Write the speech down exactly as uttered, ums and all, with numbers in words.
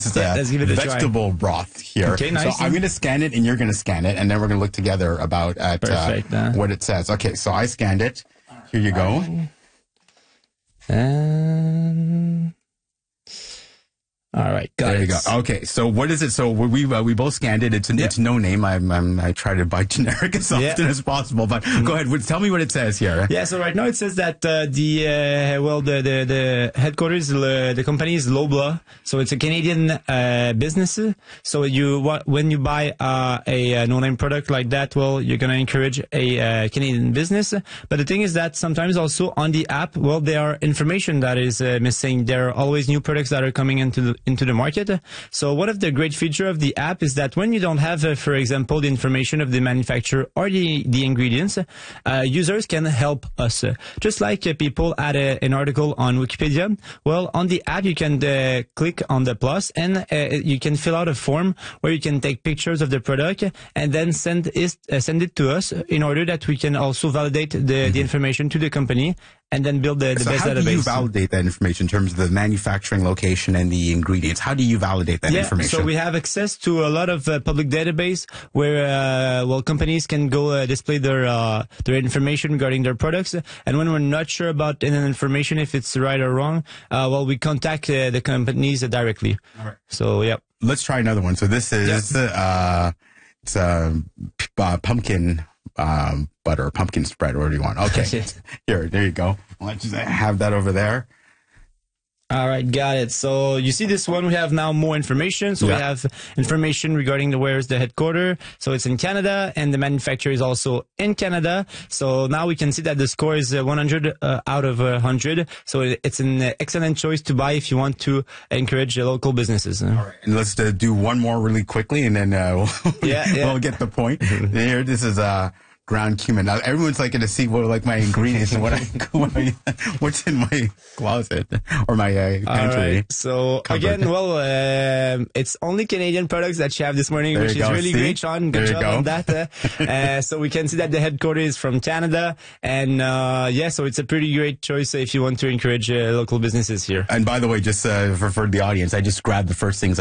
It's Yeah, a let's give it a try. vegetable broth here. Okay, nice. So I'm going to scan it and you're going to scan it, and then we're going to look together about at Perfect, uh, huh? what it says. Okay, so I scanned it. Here you go. Um, all right, got There it. you go. Okay, so what is it? So we uh, we both scanned it. It's Yep. it's no name. I'm, I'm I try to buy generic as often Yeah. as possible. But go ahead. Tell me what it says here. Yeah, so right now it says that uh, the uh, well the the, the headquarters uh, the company is Loblaw, so it's a Canadian uh, business. So you wa- when you buy uh, a, a no-name product like that, well, you're gonna encourage a uh, Canadian business. But the thing is that sometimes also on the app, well, there are information that is uh, missing. There are always new products that are coming into the, into the market. So one of the great feature of the app is that when you don't have, uh, for example, the information of the manufacturer or the, the ingredients, uh, users can help us. Uh, just like uh, people add a, an article on Wikipedia, well, on the app you can uh, click on the plus and uh, you can fill out a form where you can take pictures of the product and then send it, uh, send it to us in order that we can also validate the, mm-hmm. the information to the company and then build the, the so best how database. do you validate that information in terms of the manufacturing location and the ingredients? How do you validate that yeah, information? So we have access to a lot of uh, public database where uh, well companies can go uh, display their uh, their information regarding their products. And when we're not sure about any information, if it's right or wrong, uh, well we contact uh, the companies uh, directly. All right. So yeah. Let's try another one. So this is yep. uh, it's a p- uh, pumpkin. Um, butter, pumpkin spread, whatever you want. Okay, here, there you go. Let's just have that over there. All right, got it. So you see this one, we have now more information. So yeah. we have information regarding the where's the headquarter. So it's in Canada and the manufacturer is also in Canada. So now we can see that the score is uh, one hundred uh, out of one hundred. So it's an excellent choice to buy if you want to encourage uh, local businesses. All right, and let's uh, do one more really quickly and then uh, we'll, yeah, yeah. we'll get the point. Here, this is uh, ground cumin. Now everyone's like going to see what like my ingredients and what I what I, what's in my closet or my uh, pantry. All right. So cupboard. again, well, uh, it's only Canadian products that you have this morning, there which is go. really see? great, Sean. Good there job go. on that. Uh, uh, so we can see that the headquarters is from Canada, and uh, yeah, so it's a pretty great choice if you want to encourage uh, local businesses here. And by the way, just uh, for, for the audience, I just grabbed the first things